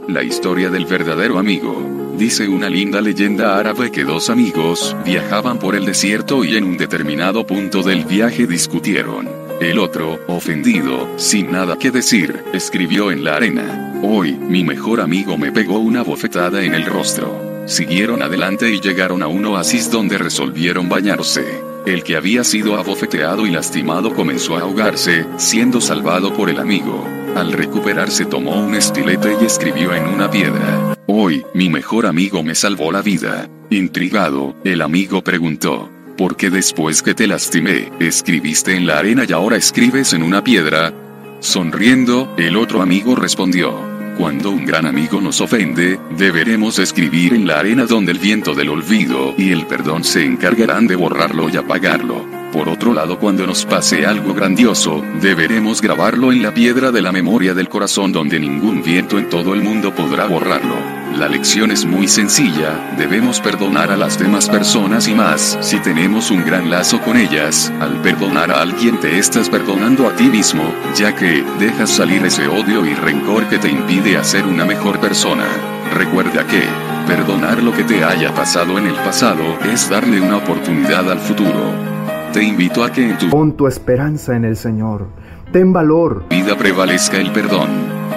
La historia del verdadero amigo. Dice una linda leyenda árabe que dos amigos viajaban por el desierto y en un determinado punto del viaje discutieron. El otro, ofendido, sin nada que decir, escribió en la arena: "Hoy, mi mejor amigo me pegó una bofetada en el rostro". Siguieron adelante y llegaron a un oasis donde resolvieron bañarse. El que había sido abofeteado y lastimado comenzó a ahogarse, siendo salvado por el amigo. Al recuperarse tomó un estilete y escribió en una piedra: "Hoy, mi mejor amigo me salvó la vida". Intrigado, el amigo preguntó: "¿Por qué después que te lastimé, escribiste en la arena y ahora escribes en una piedra?". Sonriendo, el otro amigo respondió: "Cuando un gran amigo nos ofende, deberemos escribir en la arena donde el viento del olvido y el perdón se encargarán de borrarlo y apagarlo. Por otro lado, cuando nos pase algo grandioso, deberemos grabarlo en la piedra de la memoria del corazón donde ningún viento en todo el mundo podrá borrarlo". La lección es muy sencilla: debemos perdonar a las demás personas y más si tenemos un gran lazo con ellas. Al perdonar a alguien te estás perdonando a ti mismo, ya que dejas salir ese odio y rencor que te impide ser una mejor persona. Recuerda que perdonar lo que te haya pasado en el pasado es darle una oportunidad al futuro. Te invito a que en tu Pon tu esperanza en el Señor. Ten valor. vida prevalezca el perdón.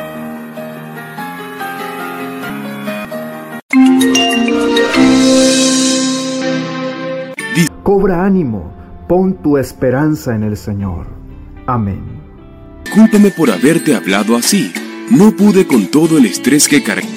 Cobra ánimo. Pon tu esperanza en el Señor. Amén. Discúlpame por haberte hablado así. No pude con todo el estrés que cargué.